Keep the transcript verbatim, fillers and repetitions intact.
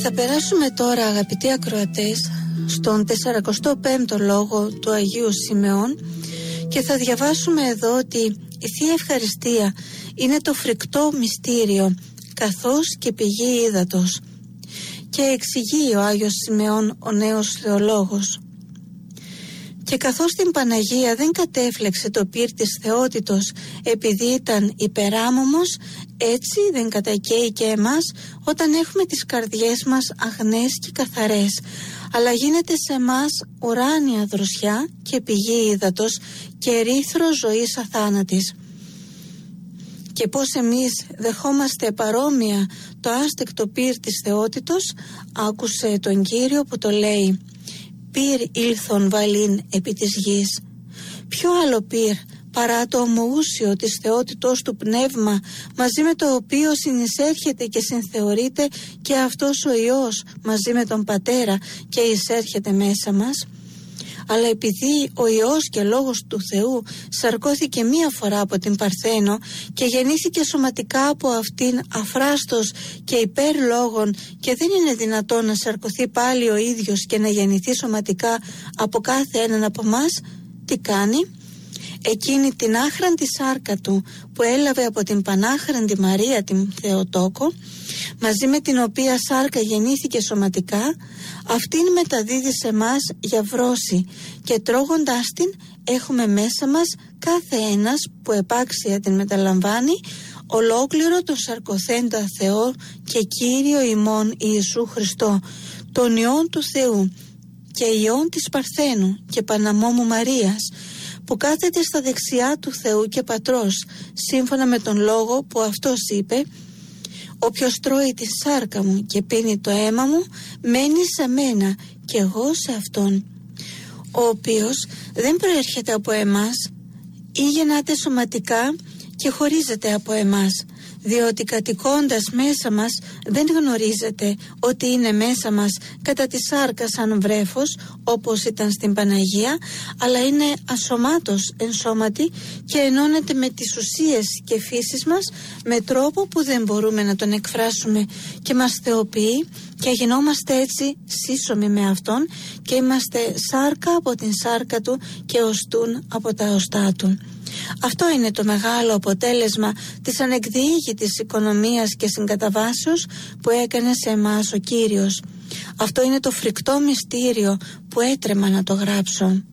Θα περάσουμε τώρα, αγαπητοί ακροατές, στον σαρανταπέμπτο πέμπτο λόγο του Αγίου Σιμεών και θα διαβάσουμε εδώ ότι η Θεία Ευχαριστία είναι το φρικτό μυστήριο καθώς και πηγή ύδατος. Και εξηγεί ο Άγιος Σιμεών, ο νέος θεολόγος: και καθώς την Παναγία δεν κατέφλεξε το πυρ της θεότητος επειδή ήταν υπεράμωμος, έτσι δεν κατακαίει και εμάς όταν έχουμε τις καρδιές μας αγνές και καθαρές, αλλά γίνεται σε εμάς ουράνια δροσιά και πηγή ύδατος και ρήθρο ζωής αθάνατης. Και πως εμείς δεχόμαστε παρόμοια το άστεκτο πυρ της θεότητος, άκουσε τον Κύριο που το λέει: «Πυρ ήλθον βαλήν επί της γης». Ποιο άλλο πυρ παρά το ομοούσιο της θεότητος του πνεύμα, μαζί με το οποίο συνεισέρχεται και συνθεωρείται και αυτός ο Υιός μαζί με τον Πατέρα και εισέρχεται μέσα μας. Αλλά επειδή ο Υιός και Λόγος του Θεού σαρκώθηκε μία φορά από την Παρθένο και γεννήθηκε σωματικά από αυτήν αφράστος και υπέρ λόγων, και δεν είναι δυνατόν να σαρκωθεί πάλι ο ίδιος και να γεννηθεί σωματικά από κάθε έναν από μας, τι κάνει? Εκείνη την άχραντη σάρκα του που έλαβε από την Πανάχραντη Μαρία την Θεοτόκο, μαζί με την οποία σάρκα γεννήθηκε σωματικά, αυτήν μεταδίδει σε μας για βρώση, και τρώγοντάς την έχουμε μέσα μας κάθε ένας που επάξια την μεταλαμβάνει ολόκληρο τον σαρκωθέντα Θεό και Κύριο ημών Ιησού Χριστό, τον Υιόν του Θεού και Υιόν της Παρθένου και Παναμόμου Μαρίας, που κάθεται στα δεξιά του Θεού και Πατρός, σύμφωνα με τον λόγο που αυτός είπε: «Όποιος τρώει τη σάρκα μου και πίνει το αίμα μου, μένει σε μένα και εγώ σε αυτόν». Ο οποίος δεν προέρχεται από εμάς ή γεννάται σωματικά και χωρίζεται από εμάς, διότι κατοικώντας μέσα μας δεν γνωρίζετε ότι είναι μέσα μας κατά τη σάρκα σαν βρέφος, όπως ήταν στην Παναγία, αλλά είναι ασωμάτος ενσώματη και ενώνεται με τις ουσίες και φύσεις μας με τρόπο που δεν μπορούμε να τον εκφράσουμε, και μας θεοποιεί και γινόμαστε έτσι σύσσωμοι με Αυτόν και είμαστε σάρκα από την σάρκα Του και οστούν από τα οστά Του. Αυτό είναι το μεγάλο αποτέλεσμα της ανεκδιήγητης οικονομίας και συγκαταβάσεως που έκανε σε εμάς ο Κύριος. Αυτό είναι το φρικτό μυστήριο που έτρεμα να το γράψω.